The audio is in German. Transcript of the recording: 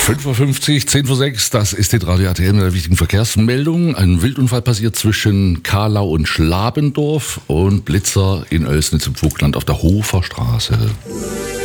5:50 Uhr, 10 vor 6, das ist die Radio ATL mit einer wichtigen Verkehrsmeldung. Ein Wildunfall passiert zwischen Kahlau und Schlabendorf und Blitzer in Oelsnitz im Vogtland auf der Hofer Straße.